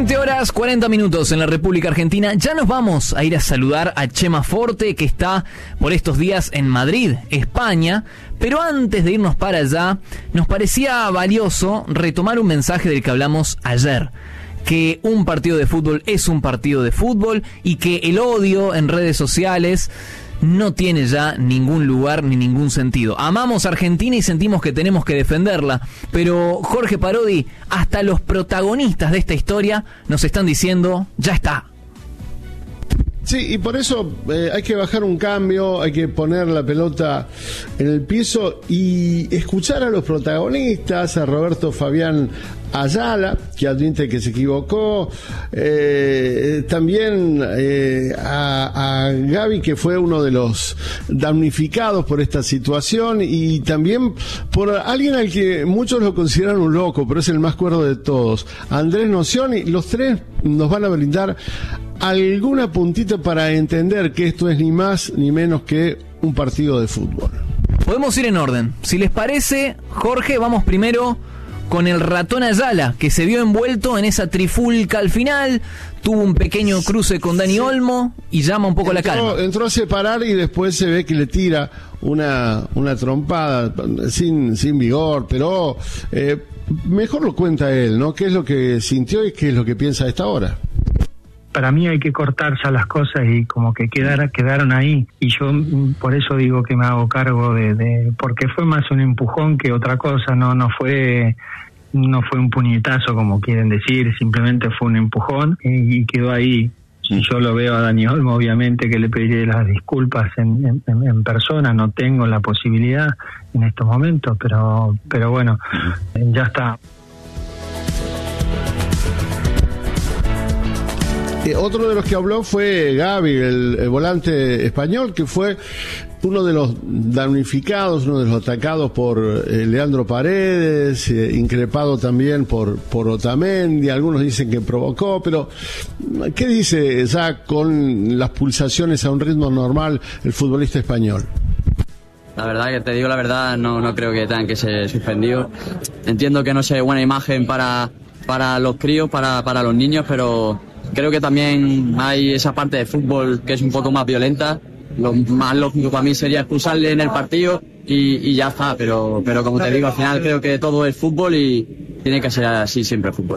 20 horas 40 minutos en la República Argentina. Ya nos vamos a ir a saludar a Chema Forte, que está por estos días en Madrid, España. Pero antes de irnos para allá, nos parecía valioso retomar un mensaje del que hablamos ayer. Que un partido de fútbol es un partido de fútbol y que el odio en redes sociales no tiene ya ningún lugar ni ningún sentido. Amamos a Argentina y sentimos que tenemos que defenderla, pero Jorge Parodi, hasta los protagonistas de esta historia nos están diciendo, ya está. Sí, y por eso hay que bajar un cambio, hay que poner la pelota en el piso y escuchar a los protagonistas, a Roberto Fabián Ayala, que admite que se equivocó, también a Gaby, que fue uno de los damnificados por esta situación, y también por alguien al que muchos lo consideran un loco, pero es el más cuerdo de todos, Andrés Nocioni. Los tres nos van a brindar alguna puntita para entender que esto es ni más ni menos que un partido de fútbol. Podemos ir en orden. Si les parece, Jorge, vamos primero con el ratón Ayala, que se vio envuelto en esa trifulca al final, tuvo un pequeño cruce con Dani Olmo y llama un poco la calma. Entró a separar y después se ve que le tira una trompada sin vigor, pero mejor lo cuenta él, ¿no? ¿Qué es lo que sintió y qué es lo que piensa a esta hora? Para mí hay que cortar ya las cosas y como que quedaron ahí, y yo por eso digo que me hago cargo de porque fue más un empujón que otra cosa, no fue un puñetazo como quieren decir, simplemente fue un empujón y quedó ahí. Si yo lo veo a Dani Olmo, obviamente que le pediré las disculpas en persona, no tengo la posibilidad en estos momentos, pero bueno, ya está. Otro de los que habló fue Gaby, el volante español, que fue uno de los damnificados, uno de los atacados por Leandro Paredes, increpado también por Otamendi. Algunos dicen que provocó, pero ¿qué dice ya con las pulsaciones a un ritmo normal el futbolista español? La verdad, que te digo la verdad, no creo que tengan que ser suspendidos. Entiendo que no sea buena imagen para los críos, para los niños, pero creo que también hay esa parte de fútbol que es un poco más violenta. Lo más lógico para mí sería expulsarle en el partido y ya está, pero como te digo, al final creo que todo es fútbol y tiene que ser así siempre fútbol.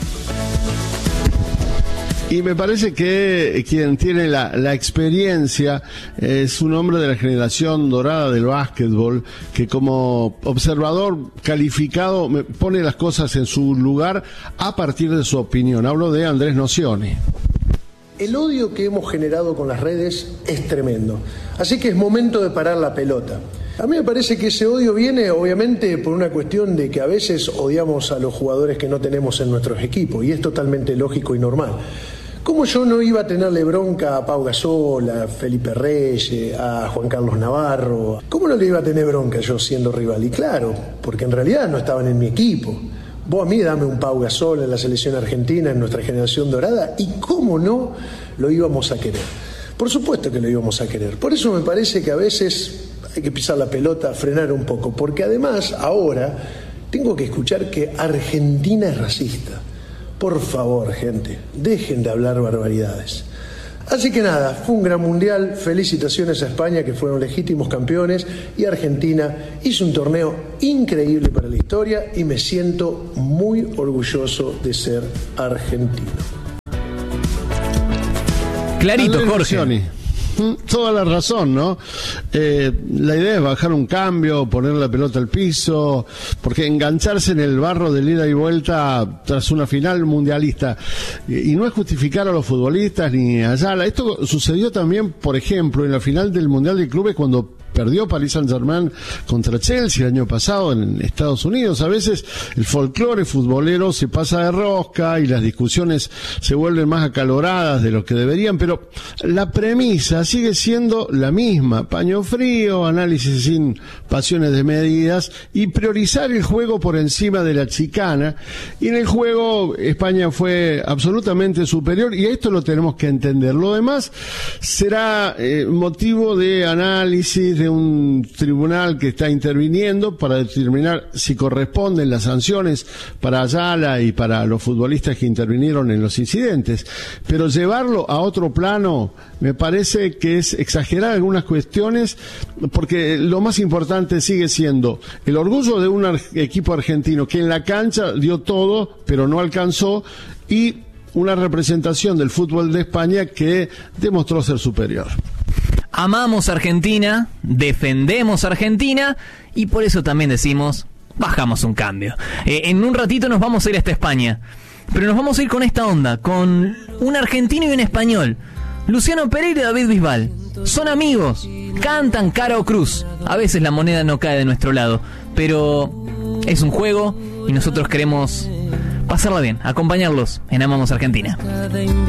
Y me parece que quien tiene la experiencia es un hombre de la generación dorada del básquetbol, que como observador calificado pone las cosas en su lugar a partir de su opinión. Hablo de Andrés Nocioni. El odio que hemos generado con las redes es tremendo, así que es momento de parar la pelota. A mí me parece que ese odio viene obviamente por una cuestión de que a veces odiamos a los jugadores que no tenemos en nuestros equipos, y es totalmente lógico y normal. ¿Cómo yo no iba a tenerle bronca a Pau Gasol, a Felipe Reyes, a Juan Carlos Navarro? ¿Cómo no le iba a tener bronca yo siendo rival? Y claro, porque en realidad no estaban en mi equipo. Vos a mí dame un Pau Gasol en la selección argentina, en nuestra generación dorada, y cómo no lo íbamos a querer. Por supuesto que lo íbamos a querer. Por eso me parece que a veces hay que pisar la pelota, frenar un poco, porque además ahora tengo que escuchar que Argentina es racista. Por favor, gente, dejen de hablar barbaridades. Así que nada, fue un gran mundial, felicitaciones a España, que fueron legítimos campeones, y Argentina hizo un torneo increíble para la historia y me siento muy orgulloso de ser argentino. Clarito, Jorge. Toda la razón, ¿no? La idea es bajar un cambio, poner la pelota al piso, porque engancharse en el barro de ida y vuelta tras una final mundialista, y no es justificar a los futbolistas ni a Ayala. Esto sucedió también, por ejemplo, en la final del Mundial de Clubes, cuando perdió Paris Saint-Germain contra Chelsea el año pasado en Estados Unidos. A veces el folclore futbolero se pasa de rosca y las discusiones se vuelven más acaloradas de lo que deberían, pero la premisa sigue siendo la misma: paño frío, análisis sin pasiones desmedidas y priorizar el juego por encima de la chicana. Y en el juego España fue absolutamente superior, y esto lo tenemos que entender. Lo demás será motivo de análisis, de un tribunal que está interviniendo para determinar si corresponden las sanciones para Ayala y para los futbolistas que intervinieron en los incidentes. Pero llevarlo a otro plano me parece que es exagerar algunas cuestiones, porque lo más importante sigue siendo el orgullo de un equipo argentino que en la cancha dio todo, pero no alcanzó, y una representación del fútbol de España que demostró ser superior. Amamos Argentina, defendemos Argentina, y por eso también decimos, bajamos un cambio. En un ratito nos vamos a ir hasta España, pero nos vamos a ir con esta onda, con un argentino y un español, Luciano Pereira y David Bisbal. Son amigos, cantan cara o cruz. A veces la moneda no cae de nuestro lado, pero es un juego y nosotros queremos pasarla bien, acompañarlos en Amamos Argentina.